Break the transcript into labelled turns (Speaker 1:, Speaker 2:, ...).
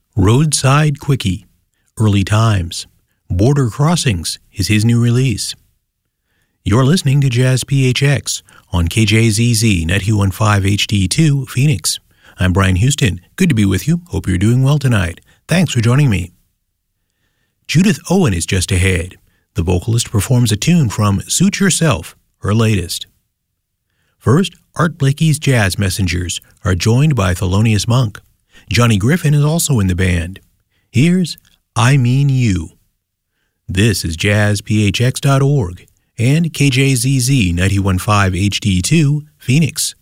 Speaker 1: Roadside Quickie, Early Times, Border Crossings is his new release. You're listening to Jazz PHX on KJZZ 91.5 HD2 Phoenix. I'm Brian Houston. Good to be with you. Hope you're doing well tonight. Thanks for joining me. Judith Owen is just ahead. The vocalist performs a tune from Suit Yourself, her latest. First, Art Blakey's Jazz Messengers are joined by Thelonious Monk. Johnny Griffin is also in the band. Here's I Mean You. This is jazzphx.org and KJZZ 91.5 HD2 Phoenix.